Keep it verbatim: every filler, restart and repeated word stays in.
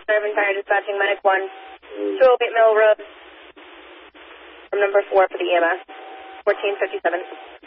Irving Fire Dispatching, Medic one, two oh eight Mill Road, from number four for the E M S, fourteen fifty-seven.